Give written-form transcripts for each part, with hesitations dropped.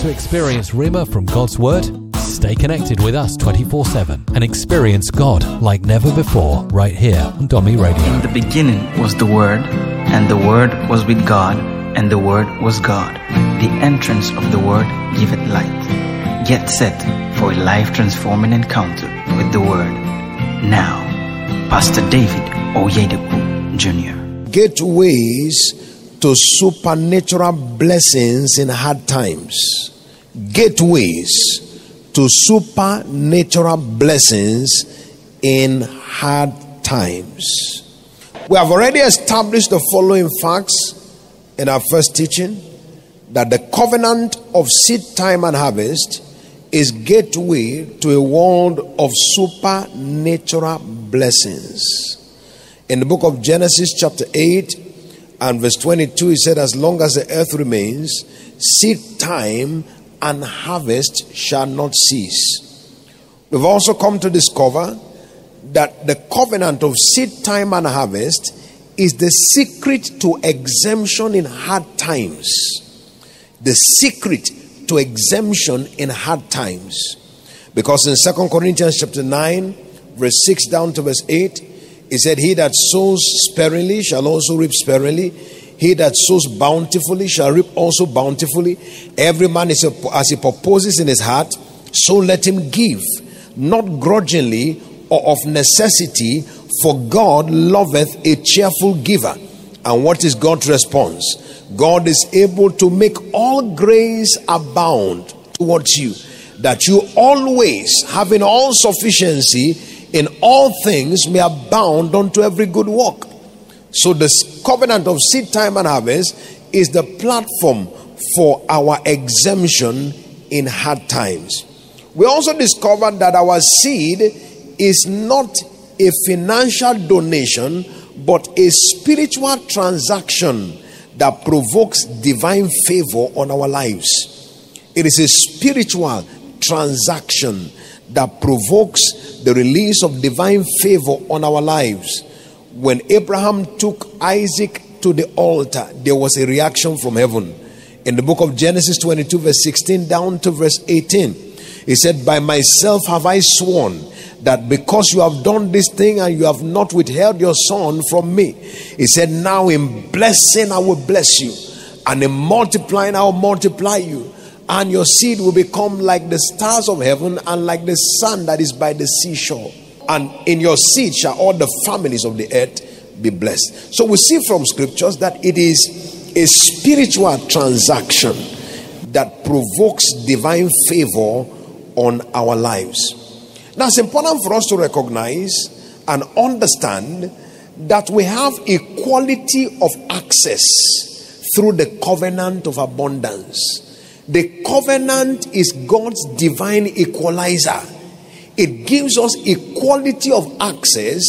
to experience Rhema from God's Word? Stay connected with us 24/7 and experience God like never before right here on Domi Radio. In the beginning was the Word, and the Word was with God, and the Word was God. The entrance of the Word giveth light. Get set for a life-transforming encounter with the Word. Now, Pastor David Oyedepo Jr. Gateways to supernatural blessings in hard times. Gateways to supernatural blessings in hard times. We have already established the following facts in our first teaching: that the covenant of seed time and harvest is gateway to a world of supernatural blessings. In the book of Genesis chapter 8 and verse 22, it said, as long as the earth remains, seed time and harvest shall not cease. We've also come to discover that the covenant of seed time and harvest is the secret to exemption in hard times. The secret to exemption in hard times. Because in 2 Corinthians chapter 9, verse 6 down to verse 8, it said, he that sows sparingly shall also reap sparingly. He that sows bountifully shall reap also bountifully. Every man is as he purposes in his heart, so let him give, not grudgingly or of necessity, for God loveth a cheerful giver. And what is God's response? God is able to make all grace abound towards you, that you always, having all sufficiency in all things, may abound unto every good work. So the covenant of seed time and harvest is the platform for our exemption in hard times. We also discovered that our seed is not a financial donation, but a spiritual transaction that provokes divine favor on our lives. It is a spiritual transaction that provokes the release of divine favor on our lives. When Abraham took Isaac to the altar, there was a reaction from heaven. In the book of Genesis 22 verse 16 down to verse 18, he said, by myself have I sworn that because you have done this thing and you have not withheld your son from me. He said, now in blessing I will bless you, and in multiplying I will multiply you, and your seed will become like the stars of heaven and like the sun that is by the seashore. And in your seed shall all the families of the earth be blessed. So we see from scriptures that it is a spiritual transaction that provokes divine favor on our lives. Now it's important for us to recognize and understand that we have equality of access through the covenant of abundance. The covenant is God's divine equalizer. It gives us equality of access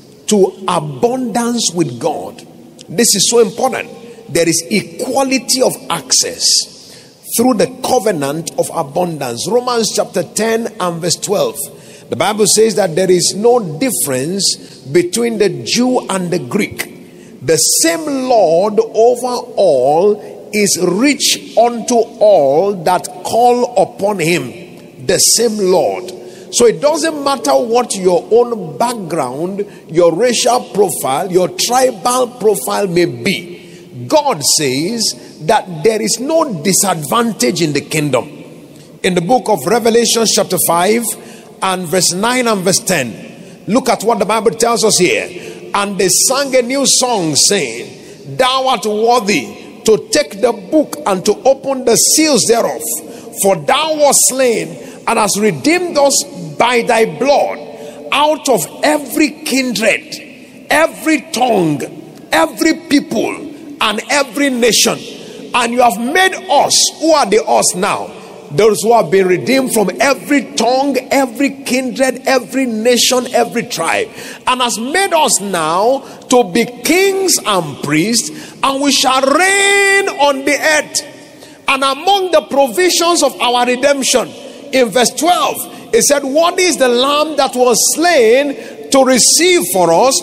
to abundance with God. This is so important. There is equality of access through the covenant of abundance. Romans chapter 10 and verse 12. The Bible says that there is no difference between the Jew and the Greek. The same Lord over all is rich unto all that call upon him. The same Lord. So it doesn't matter what your own background, your racial profile, your tribal profile may be. God says that there is no disadvantage in the kingdom. In the book of Revelation chapter 5 and verse 9 and verse 10, look at what the Bible tells us here. And they sang a new song saying, thou art worthy to take the book and to open the seals thereof. For thou wast slain and hast redeemed us by thy blood out of every kindred, every tongue, every people, and every nation. And you have made us, who are the us now? Those who have been redeemed from every tongue, every kindred, every nation, every tribe. And has made us now to be kings and priests, and we shall reign on the earth. And among the provisions of our redemption, in verse 12, it said, what is the lamb that was slain to receive for us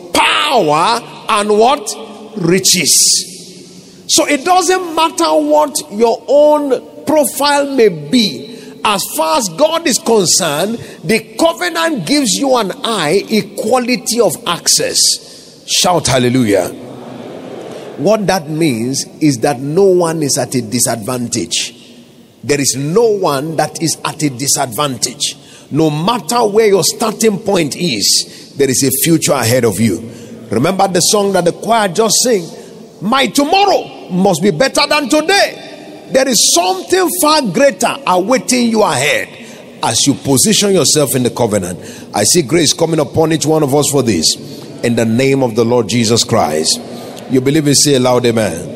power and what? Riches. So it doesn't matter what your own profile may be, as far as God is concerned, the covenant gives you and I equality of access. Shout hallelujah. What that means is that no one is at a disadvantage. There is no one that is at a disadvantage. No matter where your starting point is, there is a future ahead of you. Remember the song that the choir just sang? My tomorrow must be better than today. There is something far greater awaiting you ahead as you position yourself in the covenant. I see grace coming upon each one of us for this. In the name of the Lord Jesus Christ. You believe it? Say aloud, amen.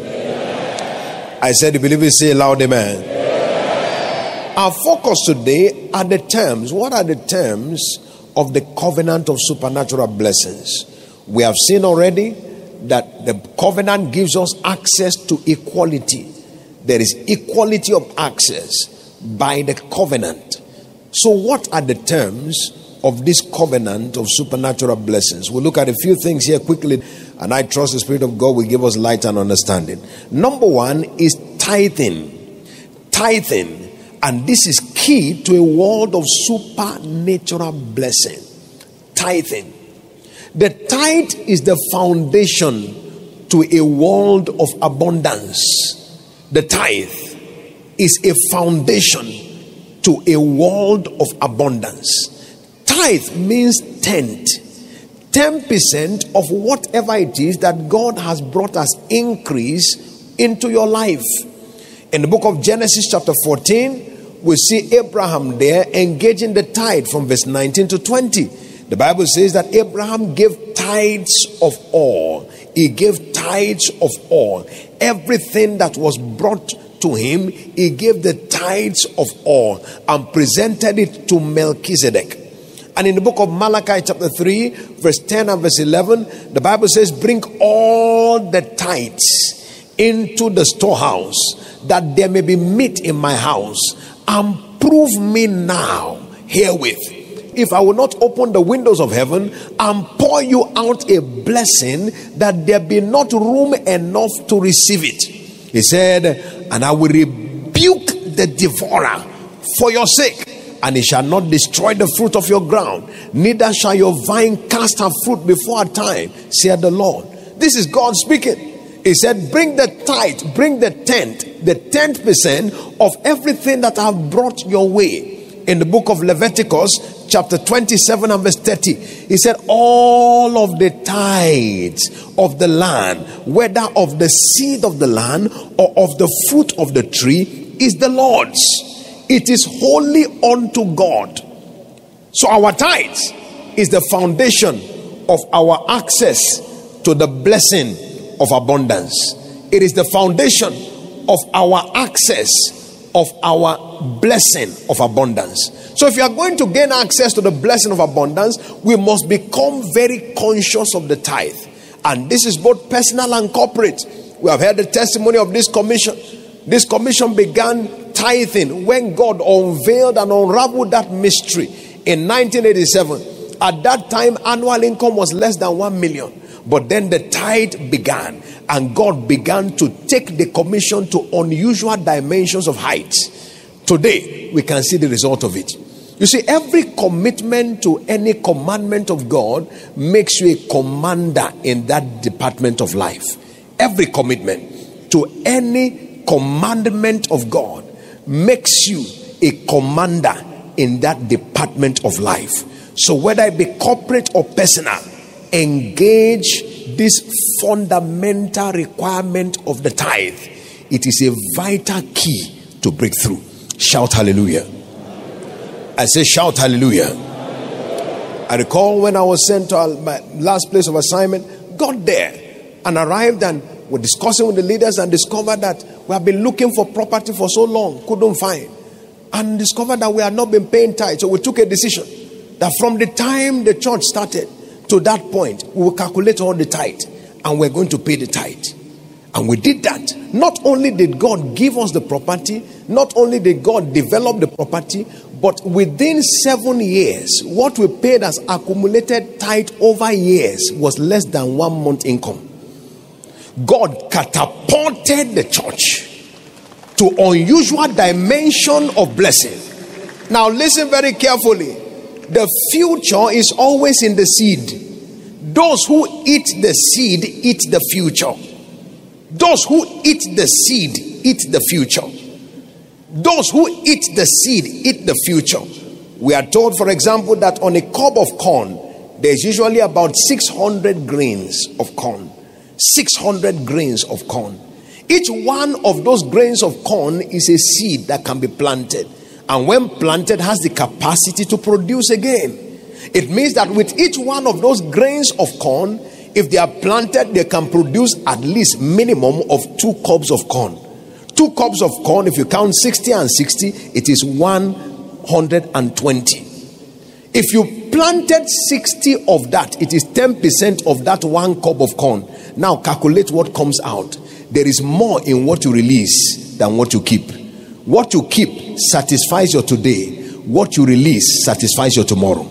I said, you believe it? Say aloud, amen. Our focus today are the terms. What are the terms of the covenant of supernatural blessings? We have seen already that the covenant gives us access to equality. There is equality of access by the covenant. So what are the terms of this covenant of supernatural blessings? We'll look at a few things here quickly, and I trust the Spirit of God will give us light and understanding. Number one is tithing. Tithing. And this is key to a world of supernatural blessing. Tithing. The tithe is the foundation to a world of abundance. The tithe is a foundation to a world of abundance. Tithe means tenth. 10% of whatever it is that God has brought as increase into your life. In the book of Genesis chapter 14, we see Abraham there engaging the tithe from verse 19 to 20. The Bible says that Abraham gave tithes of all. He gave tithes of all. Everything that was brought to him, he gave the tithes of all and presented it to Melchizedek. And in the book of Malachi chapter 3, verse 10 and verse 11, the Bible says, bring all the tithes into the storehouse, that there may be meat in my house, and prove me now herewith, if I will not open the windows of heaven and pour you out a blessing, that there be not room enough to receive it. He said, and I will rebuke the devourer for your sake, and he shall not destroy the fruit of your ground, neither shall your vine cast her fruit before her time, saith the Lord. This is God speaking. He said, bring the tithe, bring the 10% of everything that I have brought your way. In the book of Leviticus, chapter 27 and verse 30, he said, all of the tithes of the land, whether of the seed of the land or of the fruit of the tree, is the Lord's. It is holy unto God. So our tithes is the foundation of our access to the blessing of abundance. It is the foundation of our access of our blessing of abundance. So if you are going to gain access to the blessing of abundance, we must become very conscious of the tithe. And this is both personal and corporate. We have heard the testimony of this commission. This commission began tithing when God unveiled and unraveled that mystery in 1987. At that time, annual income was less than 1 million. But then the tithe began, and God began to take the commission to unusual dimensions of height. Today, we can see the result of it. You see, every commitment to any commandment of God makes you a commander in that department of life. Every commitment to any commandment of God makes you a commander in that department of life. So whether it be corporate or personal, engage this fundamental requirement of the tithe. It is a vital key to breakthrough. Shout hallelujah. I say shout hallelujah. I recall when I was sent to my last place of assignment, got there and arrived, and were discussing with the leaders and discovered that we have been looking for property for so long, couldn't find, and discovered that we had not been paying tithe. So we took a decision that from the time the church started to that point, we will calculate all the tithe and we're going to pay the tithe. And we did that. Not only did God give us the property, not only did God develop the property, but within 7 years, what we paid as accumulated tithe over years was less than 1 month income. God catapulted the church to unusual dimension of blessing. Now listen very carefully. The future is always in the seed. Those who eat the seed eat the future. Those who eat the seed eat the future. Those who eat the seed eat the future. We are told, for example, that on a cob of corn, there's usually about 600 grains of corn. 600 grains of corn. Each one of those grains of corn is a seed that can be planted. And when planted, has the capacity to produce again. It means that with each one of those grains of corn, if they are planted, they can produce at least minimum of 2 cobs of corn. 2 cobs of corn, if you count 60 and 60, it is 120. If you planted 60 of that, it is 10% of that 1 cob of corn. Now calculate what comes out. There is more in what you release than what you keep. What you keep satisfies your today. What you release satisfies your tomorrow.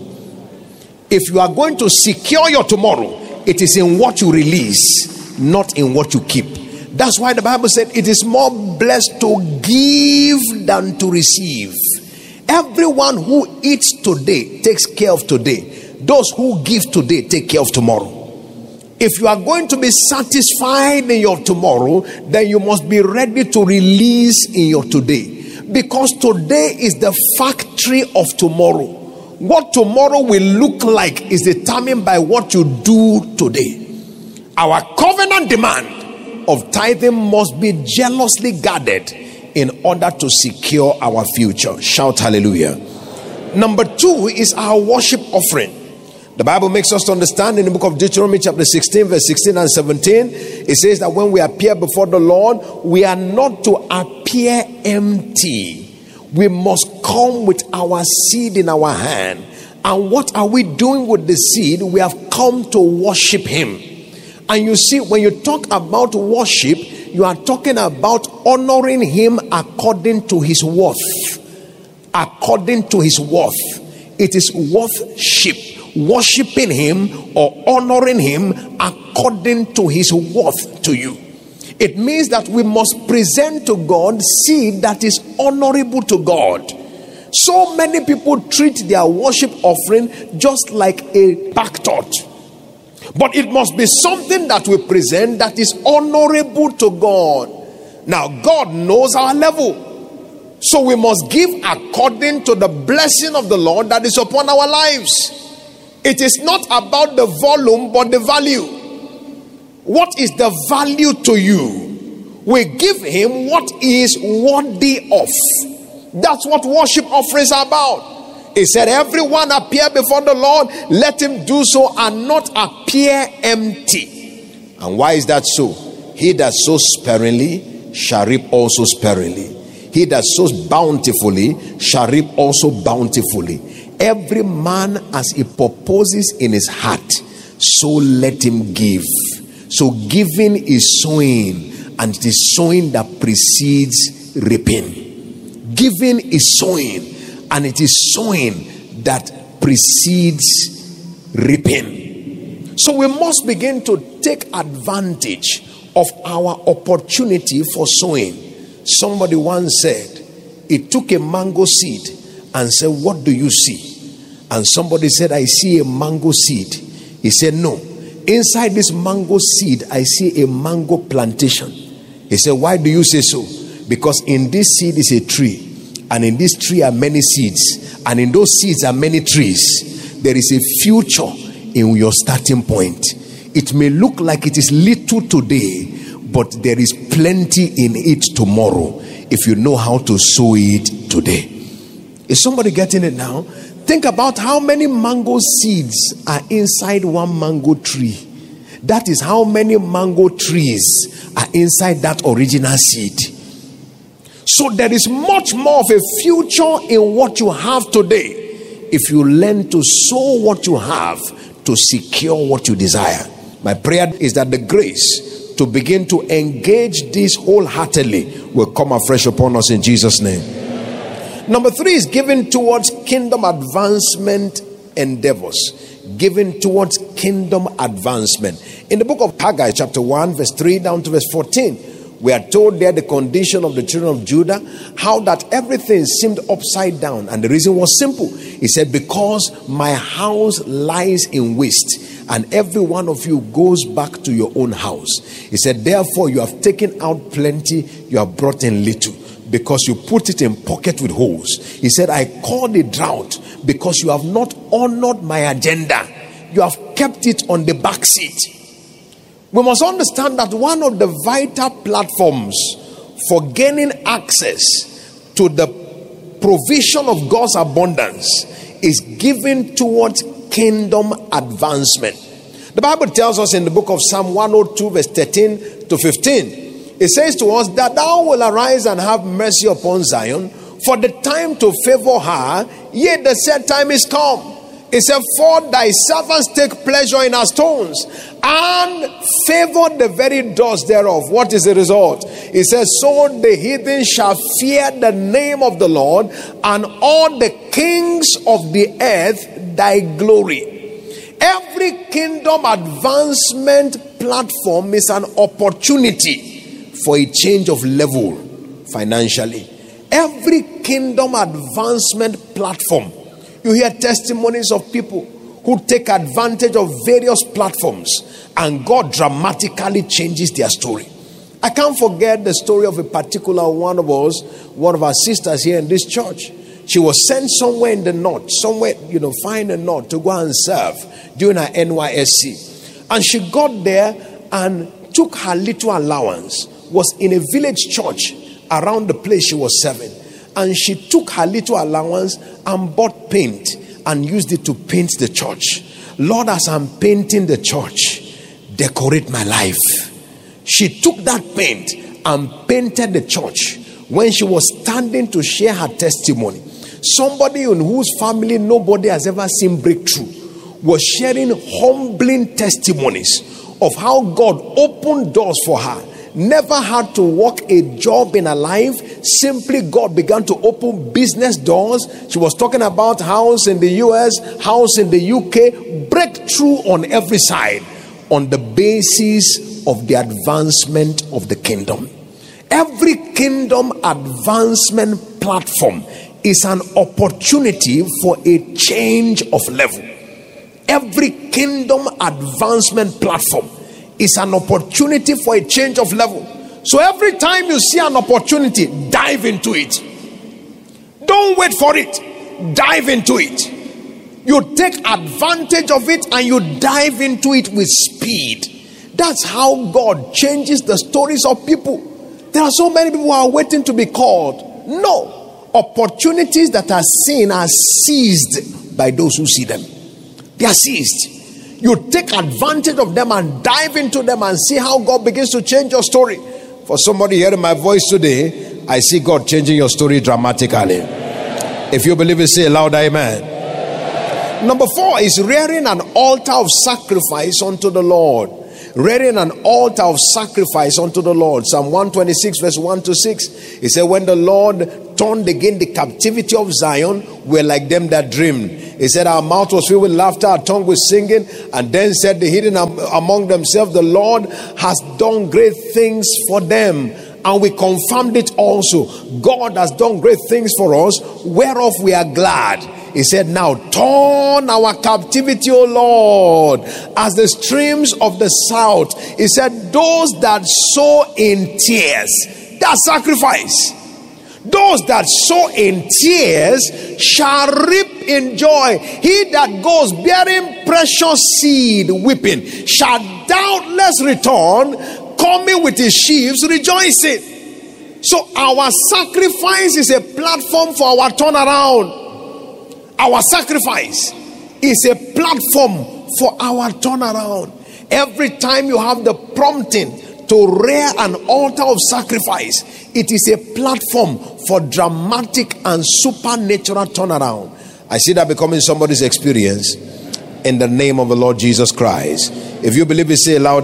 If you are going to secure your tomorrow, it is in what you release, not in what you keep. That's why the Bible said it is more blessed to give than to receive. Everyone who eats today takes care of today. Those who give today take care of tomorrow. If you are going to be satisfied in your tomorrow, then you must be ready to release in your today. Because today is the factory of tomorrow. What tomorrow will look like is determined by what you do today. Our covenant demand of tithing must be jealously guarded in order to secure our future. Shout hallelujah. Number 2 is our worship offering. The Bible makes us to understand in the book of Deuteronomy chapter 16 verse 16 and 17. It says that when we appear before the Lord, we are not to appear empty. We must come with our seed in our hand. And what are we doing with the seed? We have come to worship him. And you see, when you talk about worship, you are talking about honoring him according to his worth. According to his worth. It is worship. Worshipping him or honoring him according to his worth to you. It means that we must present to God seed that is honorable to God. So many people treat their worship offering just like a back thought. But it must be something that we present that is honorable to God. Now, God knows our level. So we must give according to the blessing of the Lord that is upon our lives. It is not about the volume, but the value. What is the value to you? We give him what he is worthy of. That's what worship offerings are about. He said, everyone appear before the Lord, let him do so and not appear empty. And why is that so? He that sows sparingly shall reap also sparingly. He that sows bountifully shall reap also bountifully. Every man as he purposes in his heart, so let him give. So giving is sowing, and it is sowing that precedes reaping. Giving is sowing, and it is sowing that precedes reaping. So we must begin to take advantage of our opportunity for sowing. Somebody once said, he took a mango seed and said, what do you see? And somebody said, I see a mango seed. He said, no. Inside this mango seed, I see a mango plantation. He said, why do you say so? Because in this seed is a tree. And in this tree are many seeds. And in those seeds are many trees. There is a future in your starting point. It may look like it is little today, but there is plenty in it tomorrow if you know how to sow it today. Is somebody getting it now? Think about how many mango seeds are inside one mango tree. That is how many mango trees are inside that original seed. So there is much more of a future in what you have today if you learn to sow what you have to secure what you desire. My prayer is that the grace to begin to engage this wholeheartedly will come afresh upon us in Jesus' name. Number 3 is giving towards kingdom advancement endeavors. Giving towards kingdom advancement. In the book of Haggai chapter 1 verse 3 down to verse 14, We are told there the condition of the children of Judah, how that everything seemed upside down. And the reason was simple. He said, because my house lies in waste, and every one of you goes back to your own house. He said, therefore you have taken out plenty, you have brought in little, because you put it in pocket with holes. He said, I called it drought because you have not honored my agenda. You have kept it on the back seat. We must understand that one of the vital platforms for gaining access to the provision of God's abundance is given towards kingdom advancement. The Bible tells us in the book of Psalm 102 verse 13 to 15, it says to us that thou will arise and have mercy upon Zion, for the time to favor her, yet the set time is come. It said, for thy servants take pleasure in her stones and favor the very doors thereof. What is the result? It says, so the heathen shall fear the name of the Lord, and all the kings of the earth thy glory. Every kingdom advancement platform is an opportunity for a change of level financially. Every kingdom advancement platform. You hear testimonies of people who take advantage of various platforms and God dramatically changes their story. I can't forget the story of a particular one of our sisters here in this church. She was sent somewhere in the north, somewhere, far in the north, to go and serve during her NYSC. And she got there and took her little allowance, was in a village church around the place she was serving. And she took her little allowance and bought paint and used it to paint the church. Lord, as I'm painting the church, decorate my life. She took that paint and painted the church. When she was standing to share her testimony, somebody in whose family nobody has ever seen breakthrough was sharing humbling testimonies of how God opened doors for her. Never had to work a job in her life. Simply God began to open business doors. She was talking about house in the US, house in the UK, breakthrough on every side on the basis of the advancement of the kingdom. Every kingdom advancement platform is an opportunity for a change of level. Every kingdom advancement platform is an opportunity for a change of level. So every time you see an opportunity, dive into it. Don't wait for it. Dive into it. You take advantage of it and you dive into it with speed. That's how God changes the stories of people. There are so many people who are waiting to be called. No. Opportunities that are seen are seized by those who see them. They are seized. You take advantage of them and dive into them and see how God begins to change your story. For somebody hearing my voice today, I see God changing your story dramatically. If you believe it, say loud amen. Number 4 is rearing an altar of sacrifice unto the Lord. Rearing an altar of sacrifice unto the Lord. Psalm 126 verse 1 to 6. He said, when the Lord turned again the captivity of Zion, we're like them that dreamed. He said, our mouth was filled with laughter, our tongue with singing. And then said the hidden among themselves, the Lord has done great things for them. And we confirmed it also. God has done great things for us, whereof we are glad. He said, now turn our captivity, O Lord, as the streams of the south. He said, those that sow in tears, that's sacrifice. Those that sow in tears shall reap in joy. He that goes bearing precious seed weeping shall doubtless return, coming with his sheaves rejoicing. So our sacrifice is a platform for our turnaround. Our sacrifice is a platform for our turnaround. Every time you have the prompting to rear an altar of sacrifice, it is a platform for dramatic and supernatural turnaround. I see that becoming somebody's experience in the name of the Lord Jesus Christ. If you believe it, say loud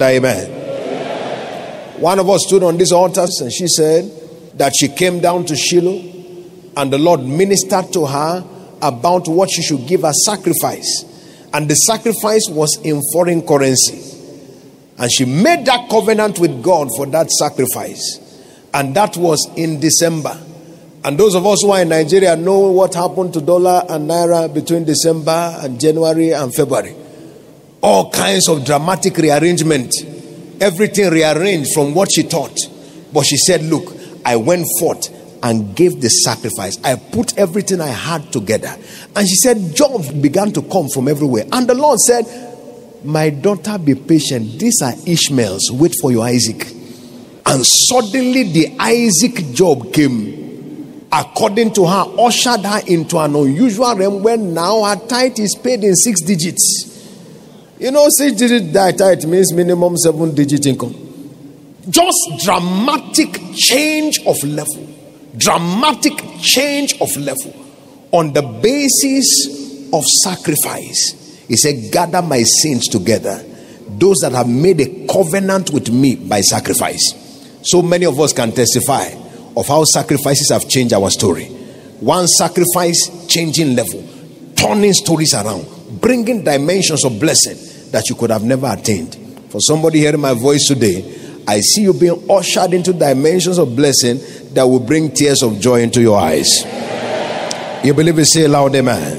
amen. One of us stood on this altar and she said that she came down to Shiloh and the Lord ministered to her about what she should give as sacrifice. And the sacrifice was in foreign currency. And she made that covenant with God for that sacrifice. And that was in December. And those of us who are in Nigeria know what happened to dollar and naira between December and January and February. All kinds of dramatic rearrangement. Everything rearranged from what she thought. But she said, look, I went forth and gave the sacrifice. I put everything I had together. And she said, jobs began to come from everywhere. And the Lord said, my daughter, be patient. These are Ishmaels. Wait for your Isaac. And suddenly the Isaac job came. According to her, ushered her into an unusual realm where now her tithe is paid in 6 digits. You know, 6 digit tithe means minimum 7-digit income. Just dramatic change of level. Dramatic change of level. On the basis of sacrifice. He said, gather my saints together. Those that have made a covenant with me by sacrifice. So many of us can testify of how sacrifices have changed our story. One sacrifice changing level. Turning stories around. Bringing dimensions of blessing that you could have never attained. For somebody hearing my voice today, I see you being ushered into dimensions of blessing that will bring tears of joy into your eyes. You believe it? Say loud,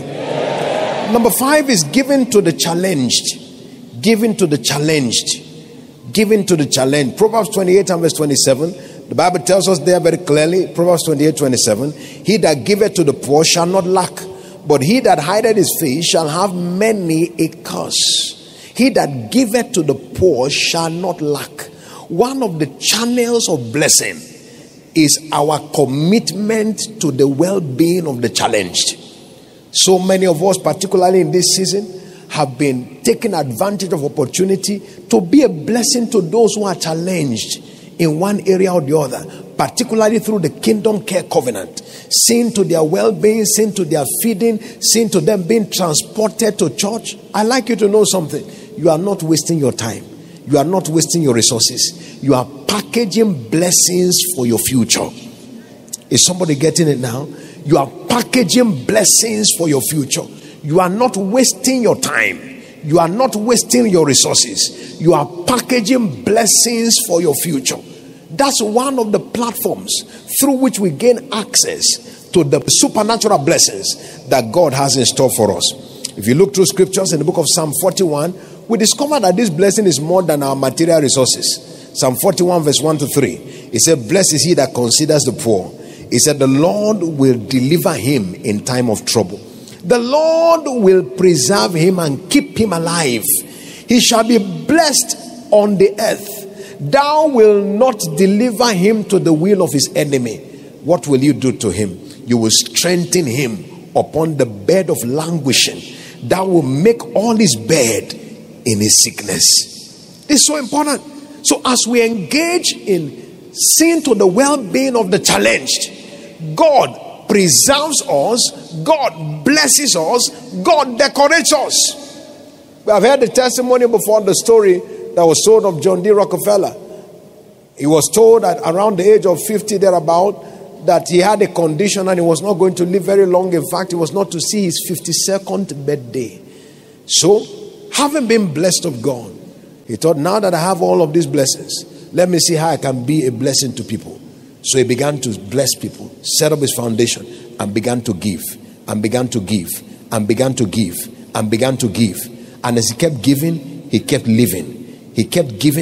amen. Number 5 is giving to the challenged. Giving to the challenged. Giving to the challenged. Proverbs 28 and verse 27. The Bible tells us there very clearly, Proverbs 28, 27. He that giveth to the poor shall not lack, but he that hideth his face shall have many a curse. He that giveth to the poor shall not lack. One of the channels of blessing is our commitment to the well-being of the challenged. So many of us, particularly in this season, have been taking advantage of opportunity to be a blessing to those who are challenged in one area or the other, particularly through the Kingdom Care Covenant. Seeing to their well-being, seeing to their feeding, seeing to them being transported to church. I'd like you to know something. You are not wasting your time. You are not wasting your resources. You are packaging blessings for your future. Is somebody getting it now? You are packaging blessings for your future. You are not wasting your time. You are not wasting your resources. You are packaging blessings for your future. That's one of the platforms through which we gain access to the supernatural blessings that God has in store for us. If you look through scriptures in the book of Psalm 41, we discover that this blessing is more than our material resources. Psalm 41 verse 1 to 3. It said, blessed is he that considers the poor. He said, the Lord will deliver him in time of trouble. The Lord will preserve him and keep him alive. He shall be blessed on the earth. Thou wilt not deliver him to the will of his enemy. What will you do to him? You will strengthen him upon the bed of languishing. Thou will make all his bed in his sickness. It's so important. So as we engage in seeing to the well-being of the challenged, God preserves us, God blesses us, God decorates us. We have heard the testimony before, the story that was told of John D. Rockefeller. He was told at around the age of 50 thereabout that he had a condition and he was not going to live very long. In fact, he was not to see his 52nd birthday. So, having been blessed of God, he thought, now that I have all of these blessings, let me see how I can be a blessing to people. So he began to bless people, set up his foundation, and began to give, and began to give, and began to give, and began to give. And as he kept giving, he kept living. He kept giving.